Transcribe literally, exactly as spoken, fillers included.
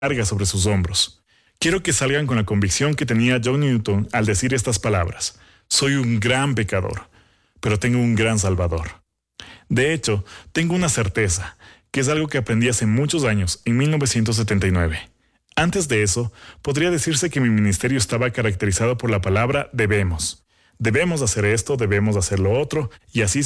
carga sobre sus hombros. Quiero que salgan con la convicción que tenía John Newton al decir estas palabras: soy un gran pecador, pero tengo un gran Salvador. De hecho, tengo una certeza, que es algo que aprendí hace muchos años, en mil novecientos setenta y nueve. Antes de eso, podría decirse que mi ministerio estaba caracterizado por la palabra debemos. Debemos hacer esto, debemos hacer lo otro, y así